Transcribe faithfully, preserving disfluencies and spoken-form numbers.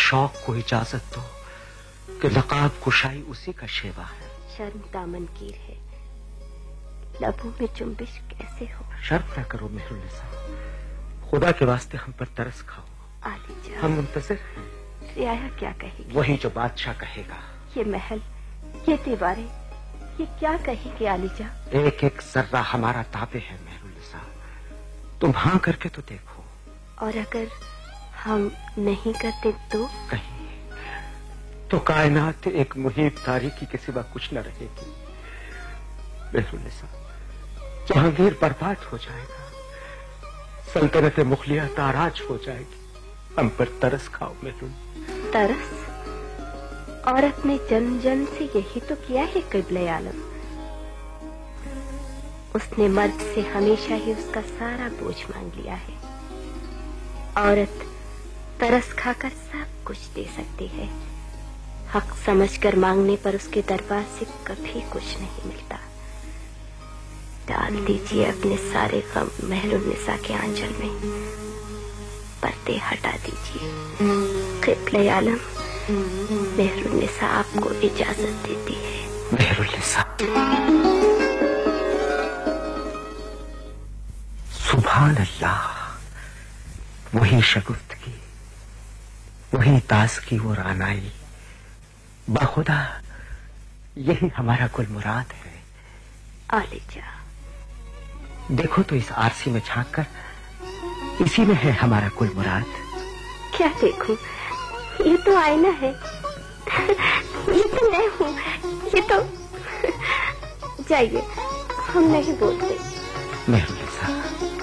शौक को इजाजत दो कि नकाब कुशाई उसी का शेवा है। शर्म दामन कीर है, लबों में चुंबिश कैसे हो। शर्म न करो मेहरुन्निसा, खुदा के वास्ते हम पर तरस खाओ। आलिजा, हम मुंतज़िर हैं। रियाया क्या कहेगी? वही जो बादशाह कहेगा। ये महल, ये दीवारें, ये क्या कहेगी आलिजा? एक एक जर्रा हमारा ताबे है मेहरुन्निसा, तुम हाँ करके तो देखो। और अगर हम नहीं करते तो? कहीं तो कायनात एक मुहीब तारीकी के सिवा कुछ न रहेगी मेहरुन्निसा। जहांगीर बर्बाद हो जाएगा, सल्तनत मुखलिया ताराज हो जाएगी। हम पर तरस खाओ मेहरुन। तरस? औरत ने जन्म जन्म से यही तो किया है क़िबले आलम। उसने मर्द से हमेशा ही उसका सारा बोझ मांग लिया है। औरत तरस खाकर सब कुछ दे सकती है, हक समझकर मांगने पर उसके दरबार से कभी कुछ नहीं मिलता। डाल दीजिए अपने सारे गम मेहरुन्निसा के आंचल में, पर्दे हटा दीजिए। क़िबले आलम, मेहरुन्निसा आपको इजाजत देती है। मेहरुन्निसा, सुभान अल्लाह, वही शगुफ्तगी, वही ताज़गी और आनाई। बाखुदा यही हमारा कुल मुराद है। आलिजा, देखो तो इस आरसी में झांक कर, इसी में है हमारा कुल मुराद। क्या देखूं? ये तो आईना है। ये तो मैं हूँ। ये तो जाइए, हम नहीं बोलते। मेहरुन्निसा,